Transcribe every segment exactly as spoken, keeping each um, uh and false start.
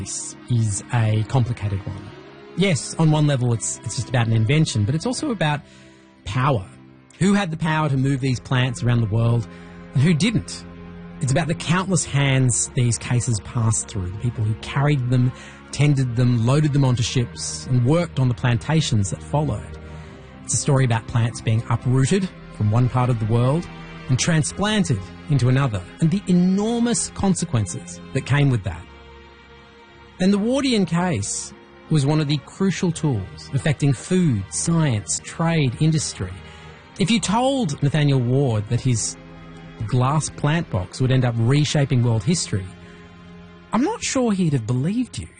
This is a complicated one. Yes, on one level it's it's just about an invention, but it's also about power. Who had the power to move these plants around the world and who didn't? It's about the countless hands these cases passed through, the people who carried them, tended them, loaded them onto ships and worked on the plantations that followed. It's a story about plants being uprooted from one part of the world and transplanted into another, and the enormous consequences that came with that. And the Wardian case was one of the crucial tools affecting food, science, trade, industry. If you told Nathaniel Ward that his glass plant box would end up reshaping world history, I'm not sure he'd have believed you.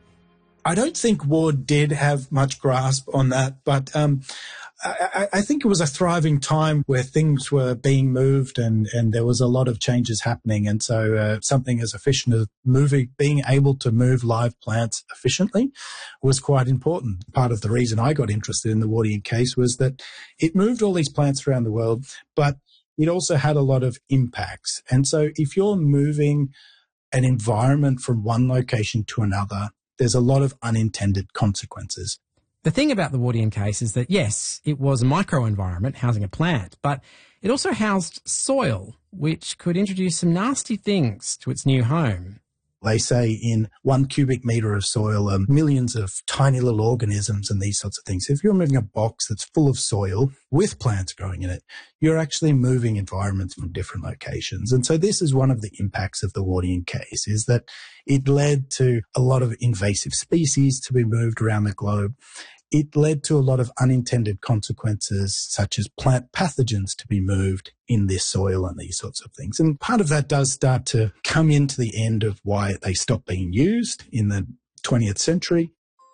I don't think Ward did have much grasp on that, but um, I, I think it was a thriving time where things were being moved and, and there was a lot of changes happening. And so uh, something as efficient as moving, being able to move live plants efficiently was quite important. Part of the reason I got interested in the Wardian case was that it moved all these plants around the world, but it also had a lot of impacts. And so if you're moving an environment from one location to another, there's a lot of unintended consequences. The thing about the Wardian case is that, yes, it was a microenvironment housing a plant, but it also housed soil, which could introduce some nasty things to its new home. They say in one cubic metre of soil are millions of tiny little organisms and these sorts of things. If you're moving a box that's full of soil with plants growing in it, you're actually moving environments from different locations. And so this is one of the impacts of the Wardian case, is that it led to a lot of invasive species to be moved around the globe. It led to a lot of unintended consequences, such as plant pathogens to be moved in this soil and these sorts of things. And part of that does start to come into the end of why they stopped being used in the twentieth century.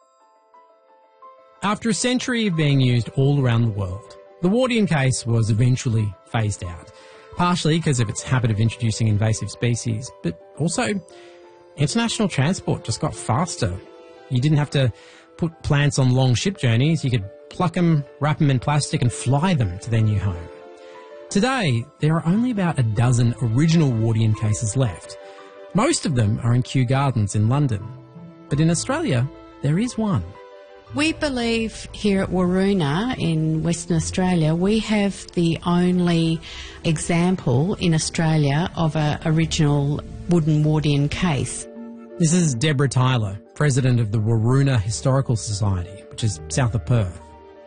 After a century of being used all around the world, the Wardian case was eventually phased out, partially because of its habit of introducing invasive species, but also international transport just got faster. You didn't have to put plants on long ship journeys. You could pluck them, wrap them in plastic and fly them to their new home. Today, there are only about a dozen original Wardian cases left. Most of them are in Kew Gardens in London. But in Australia, there is one. We believe here at Waroona in Western Australia, we have the only example in Australia of an original wooden Wardian case. This is Deborah Tyler, president of the Waroona Historical Society, which is south of Perth.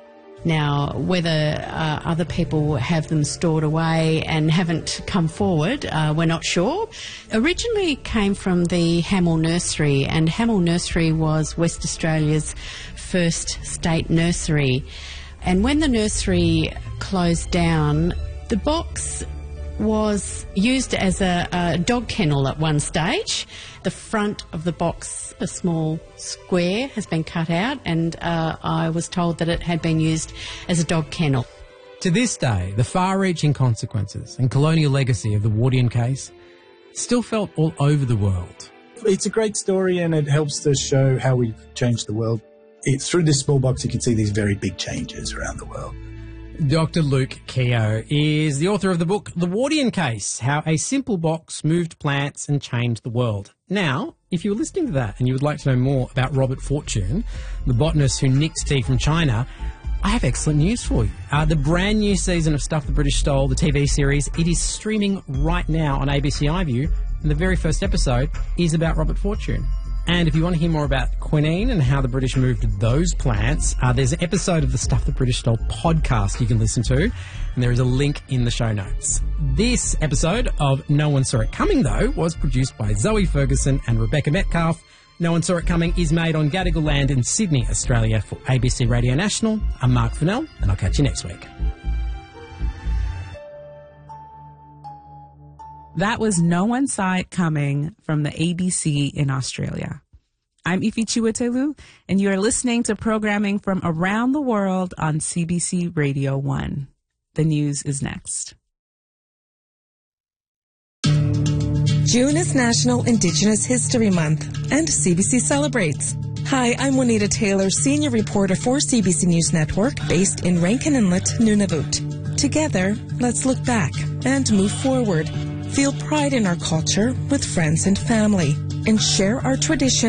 Now, whether uh, other people have them stored away and haven't come forward, uh, we're not sure. Originally it came from the Hamill Nursery, and Hamill Nursery was West Australia's first state nursery. And when the nursery closed down, the box was used as a, a dog kennel at one stage. The front of the box, a small square, has been cut out, and uh, I was told that it had been used as a dog kennel. To this day, the far-reaching consequences and colonial legacy of the Wardian case still felt all over the world. It's a great story and it helps to show how we've changed the world. It's through this small box you can see these very big changes around the world. Doctor Luke Keogh is the author of the book The Wardian Case, How a Simple Box Moved Plants and Changed the World. Now, if you were listening to that and you would like to know more about Robert Fortune, the botanist who nicked tea from China, I have excellent news for you. Uh, the brand new season of Stuff the British Stole, the T V series, it is streaming right now on A B C iView, and the very first episode is about Robert Fortune. And if you want to hear more about quinine and how the British moved those plants, uh, there's an episode of the Stuff the British Stole podcast you can listen to, and there is a link in the show notes. This episode of No One Saw It Coming, though, was produced by Zoe Ferguson and Rebecca Metcalf. No One Saw It Coming is made on Gadigal land in Sydney, Australia for A B C Radio National. I'm Mark Fennell, and I'll catch you next week. That was No One Saw It Coming from the A B C in Australia. I'm Ifi Chiwetelu, and you are listening to programming from around the world on C B C Radio one. The news is next. June is National Indigenous History Month, and C B C celebrates. Hi, I'm Juanita Taylor, senior reporter for C B C News Network, based in Rankin Inlet, Nunavut. Together, let's look back and move forward. Feel pride in our culture with friends and family, and share our traditions